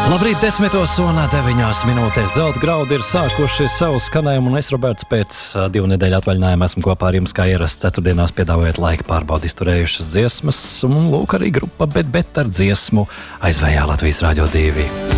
Labrīt, 10:09 minūtēs. Zelta graudi ir sākuši savu skanējumu, un es, Roberts, pēc 2 nedēļu atvaļinājuma esmu kopā ar jums, kā ierasts ceturtdienās, piedāvājot laika pārbaudi izturējušas dziesmas, un lūk arī grupa Bet ar dziesmu aizvējā Latvijas Rādio 2.